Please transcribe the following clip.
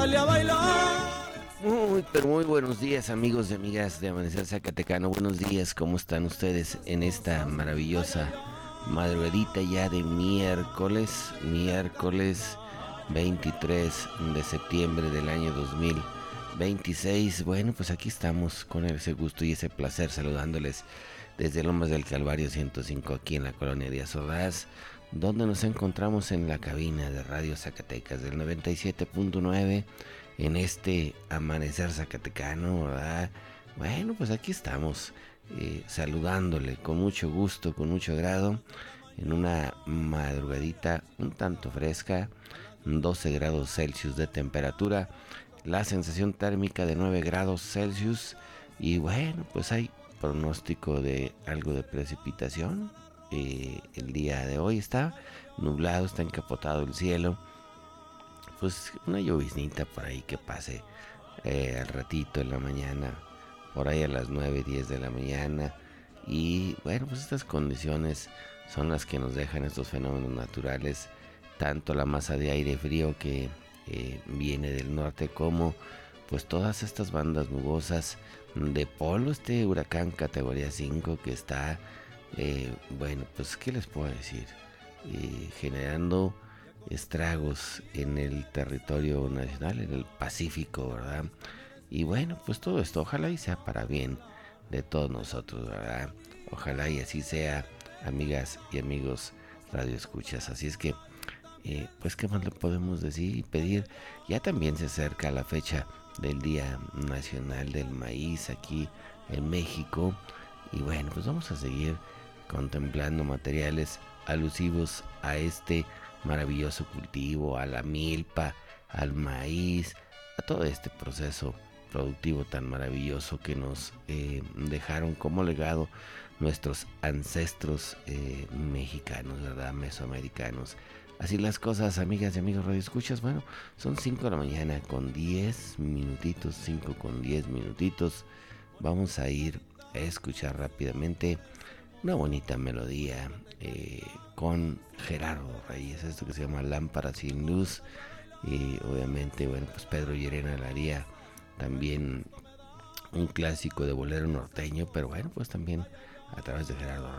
sale a bailar. Pero muy buenos días, amigos y amigas de Amanecer Zacatecano. Buenos días, ¿cómo están ustedes en esta maravillosa madrugadita ya de miércoles 23 de septiembre del año 2026? Bueno, pues aquí estamos con ese gusto y ese placer saludándoles desde Lomas del Calvario 105, aquí en la colonia Díaz Ordaz, donde nos encontramos en la cabina de Radio Zacatecas del 97.9 en este amanecer zacatecano, ¿verdad? Bueno, pues aquí estamos saludándole con mucho gusto, con mucho agrado, en una madrugadita un tanto fresca, 12 grados Celsius de temperatura, la sensación térmica de 9 grados Celsius, y bueno, pues hay pronóstico de algo de precipitación. El día de hoy está nublado, está encapotado el cielo, pues una lloviznita por ahí que pase al ratito en la mañana, por ahí a las 9:10 de la mañana. Y bueno, pues estas condiciones son las que nos dejan estos fenómenos naturales, tanto la masa de aire frío que viene del norte, como pues todas estas bandas nubosas de polo, este huracán categoría 5 que está, bueno, pues qué les puedo decir, generando estragos en el territorio nacional, en el Pacífico, ¿verdad? Y bueno, pues todo esto ojalá y sea para bien de todos nosotros, ¿verdad? Ojalá y así sea, amigas y amigos radioescuchas. Así es que pues qué más le podemos decir y pedir. Ya también se acerca la fecha del Día Nacional del Maíz aquí en México, y bueno, pues vamos a seguir contemplando materiales alusivos a este maravilloso cultivo, a la milpa, al maíz, a todo este proceso productivo tan maravilloso que nos dejaron como legado nuestros ancestros mexicanos, ¿verdad? Mesoamericanos. Así las cosas, amigas y amigos radioescuchas. Bueno, son 5 de la mañana con 10 minutitos, 5 con 10 minutitos. Vamos a ir a escuchar rápidamente una bonita melodía con Gerardo Reyes, esto que se llama Lámpara sin Luz. Y obviamente, bueno, pues Pedro Llerena le haría también un clásico de bolero norteño, pero bueno, pues también a través de Gerardo